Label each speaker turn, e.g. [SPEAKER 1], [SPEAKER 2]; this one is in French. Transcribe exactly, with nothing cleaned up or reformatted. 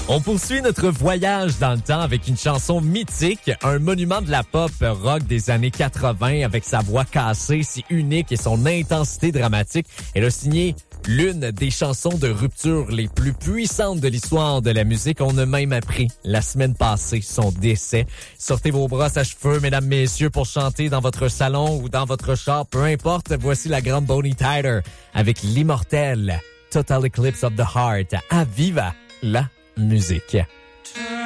[SPEAKER 1] On poursuit notre voyage dans le temps avec une chanson mythique, un monument de la pop rock des années quatre-vingts avec sa voix cassée, si unique et son intensité dramatique. Elle a signé l'une des chansons de rupture les plus puissantes de l'histoire de la musique. On a même appris la semaine passée son décès. Sortez vos brosses à cheveux, mesdames, messieurs, pour chanter dans votre salon ou dans votre char, peu importe. Voici la grande Bonnie Tyler avec l'immortel Total Eclipse of the Heart. À viva la musique.